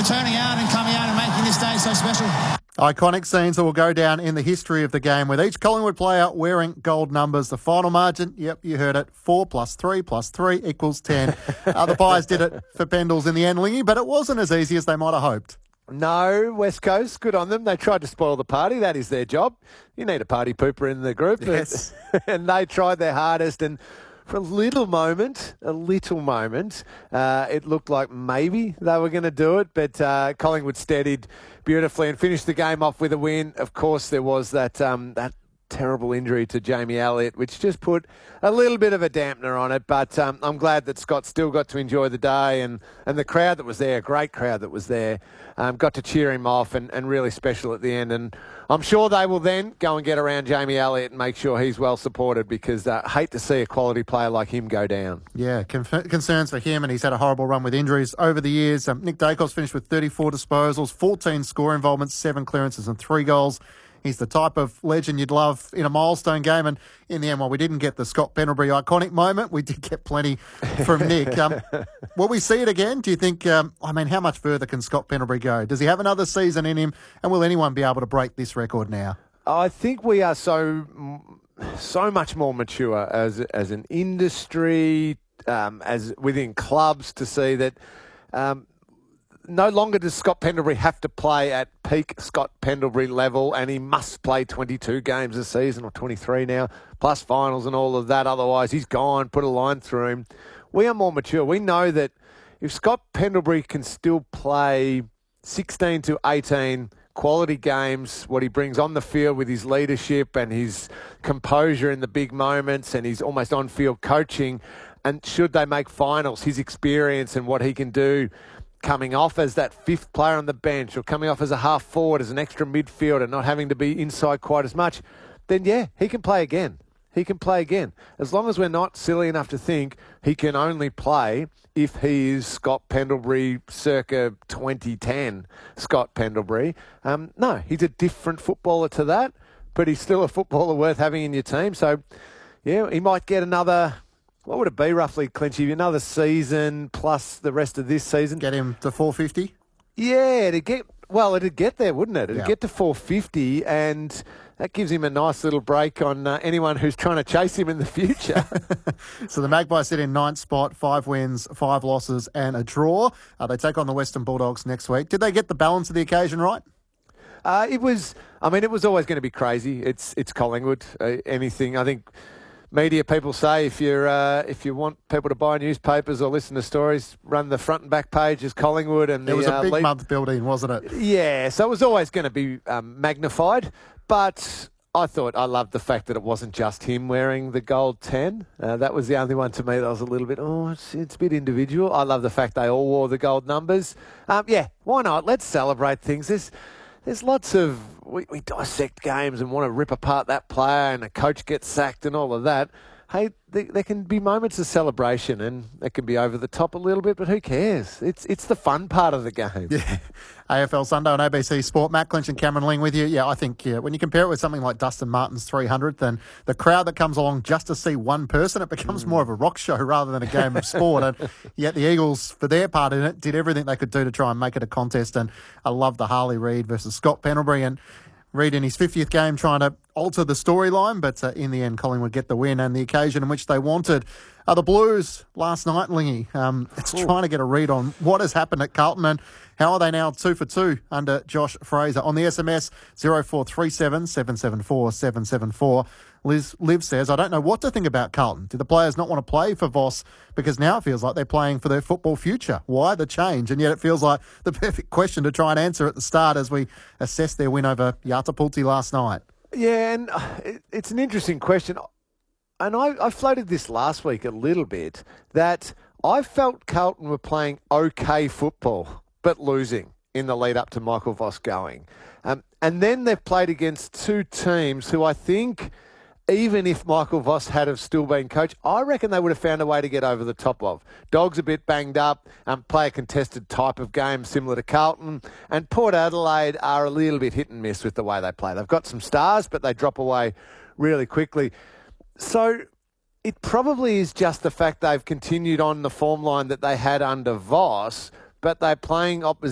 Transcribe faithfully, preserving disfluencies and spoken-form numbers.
for turning out and coming out and making this day so special. Iconic scenes that will go down in the history of the game with each Collingwood player wearing gold numbers. The final margin, yep, you heard it, four plus three plus three equals ten. uh, the Pies did it for Pendles in the end, Lingy, but it wasn't as easy as they might have hoped. No, West Coast, good on them. They tried to spoil the party. That is their job. You need a party pooper in the group. Yes. And they tried their hardest, and for a little moment, a little moment, uh, it looked like maybe they were going to do it, but uh, Collingwood steadied beautifully and finished the game off with a win. Of course, there was that um, that terrible injury to Jamie Elliott, which just put a little bit of a dampener on it, but um, I'm glad that Scott still got to enjoy the day, and, and the crowd that was there, a great crowd that was there, um, got to cheer him off, and, and really special at the end. And I'm sure they will then go and get around Jamie Elliott and make sure he's well supported, because I uh, hate to see a quality player like him go down. Yeah, conf- concerns for him, and he's had a horrible run with injuries over the years. Um, Nick Dacos finished with thirty-four disposals, fourteen score involvements, seven clearances and three goals. He's the type of legend you'd love in a milestone game. And in the end, while we didn't get the Scott Pendlebury iconic moment, we did get plenty from Nick. Um, will we see it again? Do you think, um, I mean, how much further can Scott Pendlebury go? Does he have another season in him? And will anyone be able to break this record now? I think we are so so much more mature as as an industry, um, as within clubs, to see that um, no longer does Scott Pendlebury have to play at peak Scott Pendlebury level, and he must play twenty-two games a season, or twenty-three now, plus finals and all of that. Otherwise, he's gone. Put a line through him. We are more mature. We know that if Scott Pendlebury can still play sixteen to eighteen quality games, what he brings on the field with his leadership and his composure in the big moments and his almost on-field coaching, and should they make finals, his experience and what he can do coming off as that fifth player on the bench, or coming off as a half forward, as an extra midfielder, not having to be inside quite as much, then yeah, he can play again. He can play again. As long as we're not silly enough to think he can only play if he is Scott Pendlebury circa twenty ten Scott Pendlebury. Um, no, he's a different footballer to that, but he's still a footballer worth having in your team. So, yeah, he might get another... What would it be roughly, Clinchy? Another season plus the rest of this season? Get him to four fifty? Yeah, to get well, it'd get there, wouldn't it? It'd Yeah. get to four fifty, and that gives him a nice little break on uh, anyone who's trying to chase him in the future. So the Magpies sit in ninth spot, five wins, five losses and a draw. Uh, they take on the Western Bulldogs next week. Did they get the balance of the occasion right? Uh, it was, I mean, it was always going to be crazy. It's it's Collingwood. Uh, anything, I think... Media people say if you're uh, if you want people to buy newspapers or listen to stories, run the front and back page as Collingwood. And It the, was a uh, big lead... month building, wasn't it? Yeah, so it was always going to be um, magnified. But I thought I loved the fact that it wasn't just him wearing the gold ten. Uh, that was the only one to me that was a little bit, oh, it's, it's a bit individual. I love the fact they all wore the gold numbers. Um, yeah, why not? Let's celebrate things. There's, there's lots of... We, we dissect games and want to rip apart that player, and a coach gets sacked and all of that. Hey, there, there can be moments of celebration, and it can be over the top a little bit, but who cares? It's it's the fun part of the game. Yeah. A F L Sunday on A B C Sport. Matt Clinch and Cameron Ling with you. Yeah, I think yeah, when you compare it with something like Dustin Martin's three hundredth, and the crowd that comes along just to see one person, it becomes mm. more of a rock show rather than a game of sport. And yet the Eagles, for their part in it, did everything they could do to try and make it a contest. And I love the Harley Reid versus Scott Pendlebury, and Reid in his fiftieth game trying to alter the storyline, but uh, in the end, Collingwood get the win and the occasion in which they wanted. Uh, the Blues last night, Lingy, um, it's Ooh. trying to get a read on what has happened at Carlton and how are they now two for two under Josh Fraser. On the S M S, zero four three seven, seven seven four, seven seven four, Liz, Liv says, I don't know what to think about Carlton. Do the players not want to play for Voss? Because now it feels like they're playing for their football future. Why the change? And yet it feels like the perfect question to try and answer at the start as we assess their win over Yatapulti last night. Yeah, and it's an interesting question. And I, I floated this last week a little bit, that I felt Carlton were playing okay football, but losing in the lead up to Michael Voss going. Um, and then they've played against two teams who I think, even if Michael Voss had have still been coach, I reckon they would have found a way to get over the top of. Dogs a bit banged up, um, play a contested type of game similar to Carlton, and Port Adelaide are a little bit hit and miss with the way they play. They've got some stars, but they drop away really quickly. So it probably is just the fact they've continued on the form line that they had under Voss, but they're playing opposition